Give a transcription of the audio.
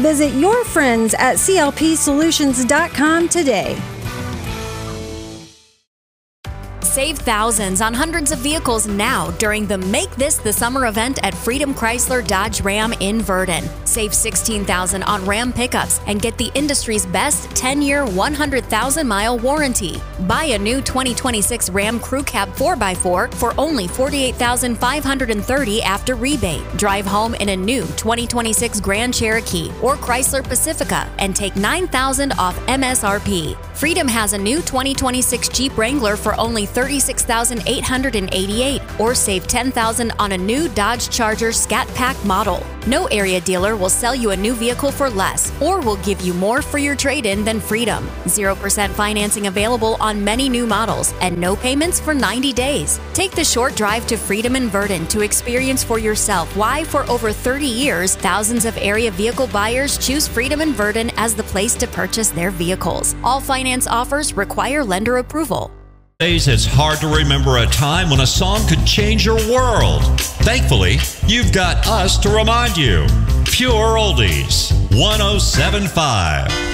Visit your friends at clpsolutions.com today. Save thousands on hundreds of vehicles now during the Make This the Summer event at Freedom Chrysler Dodge Ram in Verdon. Save $16,000 on Ram pickups and get the industry's best 10-year, 100,000-mile warranty. Buy a new 2026 Ram Crew Cab 4x4 for only $48,530 after rebate. Drive home in a new 2026 Grand Cherokee or Chrysler Pacifica and take $9,000 off MSRP. Freedom has a new 2026 Jeep Wrangler for only $36,888, or save $10,000 on a new Dodge Charger Scat Pack model. No area dealer will sell you a new vehicle for less or will give you more for your trade-in than Freedom. 0% financing available on many new models and no payments for 90 days. Take the short drive to Freedom in Verdon to experience for yourself why for over 30 years, thousands of area vehicle buyers choose Freedom in Verdon as the place to purchase their vehicles. All finance offers require lender approval. It's hard to remember a time when a song could change your world. Thankfully, you've got us to remind you. Pure Oldies 107.5.